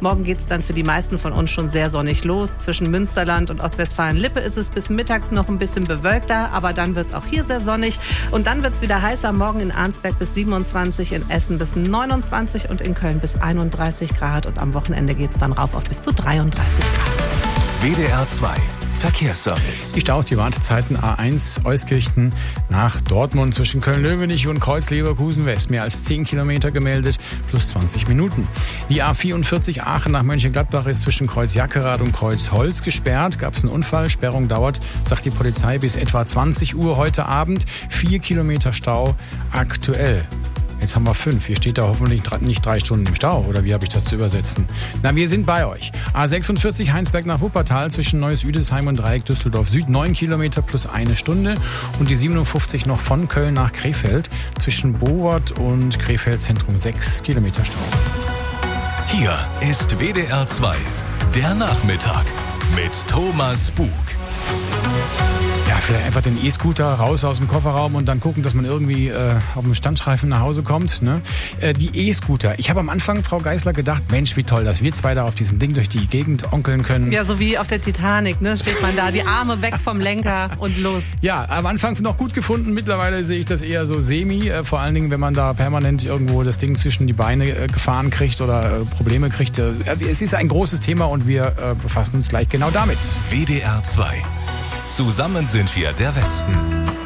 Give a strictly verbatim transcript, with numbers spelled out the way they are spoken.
Morgen geht's dann für die meisten von uns schon sehr sonnig los. Zwischen Münsterland und Ostwestfalen-Lippe ist es bis mittags noch ein bisschen bewölkter, aber dann wird's auch hier sehr sonnig. Und dann wird's wieder heißer. Morgen in Arnsberg bis siebenundzwanzig, in Essen bis neunundzwanzig und in Köln bis einunddreißig Grad. Und am Wochenende geht's dann rauf auf bis zu dreiunddreißig Grad. W D R zwei Verkehrsservice. Die Staus, die Wartezeiten A eins Euskirchen nach Dortmund zwischen Köln-Löwenich und Kreuz-Leverkusen-West. Mehr als zehn Kilometer gemeldet, plus zwanzig Minuten. Die A vierundvierzig Aachen nach Mönchengladbach ist zwischen Kreuz-Jackerath und Kreuz-Holz gesperrt. Gab es einen Unfall, Sperrung dauert, sagt die Polizei, bis etwa zwanzig Uhr heute Abend. Vier Kilometer Stau aktuell. Jetzt haben wir fünf. Hier steht da hoffentlich nicht drei Stunden im Stau. Oder wie habe ich das zu übersetzen? Na, wir sind bei euch. A sechsundvierzig Heinsberg nach Wuppertal zwischen Neues-Üdesheim und Dreieck Düsseldorf Süd. neun Kilometer plus eine Stunde. Und die siebenundfünfzig noch von Köln nach Krefeld. Zwischen Bowart und Krefeld Zentrum sechs Kilometer Stau. Hier ist W D R zwei. Der Nachmittag mit Thomas Bug. Ja, vielleicht einfach den E-Scooter raus aus dem Kofferraum und dann gucken, dass man irgendwie äh, auf dem Standstreifen nach Hause kommt. Ne? Äh, die E-Scooter. Ich habe am Anfang, Frau Geisler, gedacht, Mensch, wie toll, dass wir zwei da auf diesem Ding durch die Gegend onkeln können. Ja, so wie auf der Titanic, ne? Steht man da, die Arme weg vom Lenker und los. Ja, am Anfang noch gut gefunden. Mittlerweile sehe ich das eher so semi. Äh, vor allen Dingen, wenn man da permanent irgendwo das Ding zwischen die Beine äh, gefahren kriegt oder äh, Probleme kriegt. Äh, es ist ein großes Thema und wir äh, befassen uns gleich genau damit. W D R zwei. Zusammen sind wir der Westen.